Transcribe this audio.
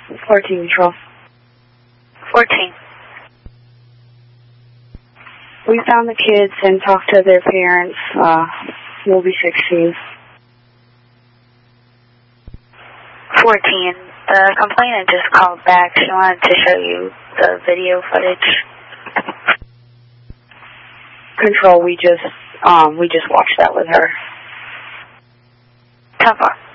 14 Control. 14. We found the kids and talked to their parents. We'll be 16. 14. The complainant just called back. She wanted to show you the video footage. Control, we just watched that with her. 10-4.